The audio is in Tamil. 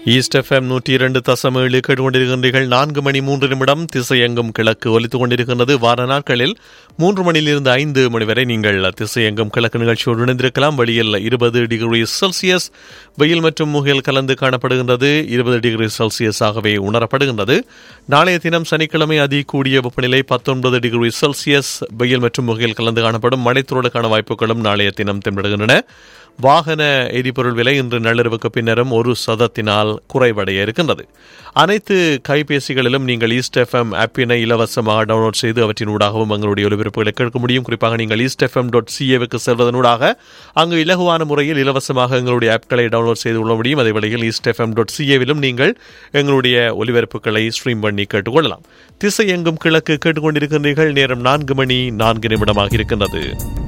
ஈஸ்ட் எஃப்எம் 102.7 கேட்டுக்கொண்டிருக்கின்றீர்கள். 4 மணி 3 நிமிடம் திசையெங்கும் கிழக்கு ஒலித்துக் கொண்டிருக்கின்றது. வார நாட்களில் 3 மணியிலிருந்து 5 மணி வரை நீங்கள் திசையெங்கும் கிழக்கு நிகழ்ச்சியோடு இணைந்திருக்கலாம். வெளியில் 20 டிகிரி செல்சியஸ் வெயில் மற்றும் முகில் கலந்து காணப்படுகின்றது. 20 டிகிரி செல்சியஸாகவே உணரப்படுகின்றது. நாளைய தினம் சனிக்கிழமை அதிகூடிய வெப்பநிலை 19 டிகிரி செல்சியஸ் வெயில் மற்றும் முகில் கலந்து காணப்படும். மழைத்தூறலுக்கான வாய்ப்புகளும் நாளைய தினம் தென்படுகின்றன. வாகன எரிபொருள் விலை இன்று நள்ளிரவுக்கு பின்னரும் 1% குறைவடைய இருக்கின்றது. அனைத்து கைபேசிகளிலும் நீங்கள் ஈஸ்ட் எஃப்எம் ஆப்பினை இலவசமாக டவுன்லோட் செய்து அவற்றின் ஊடாகவும் எங்களுடைய ஒலிபரப்புகளை கேட்க முடியும். குறிப்பாக நீங்கள் eastfm.ca செல்வதனூடாக அங்கு இலகுவான முறையில் இலவசமாக எங்களுடைய ஆப்களை டவுன்லோட் செய்து கொள்ள முடியும். அதே வேளையில் eastfm.ca நீங்கள் எங்களுடைய ஒலிபரப்புகளை ஸ்ட்ரீம் பண்ணி கேட்டுக்கொள்ளலாம். திசை எங்கும் கிழக்கு கேட்டுக்கொண்டிருக்கின்றீர்கள். நேரம் 4 மணி 4 நிமிடமாக இருக்கின்றது.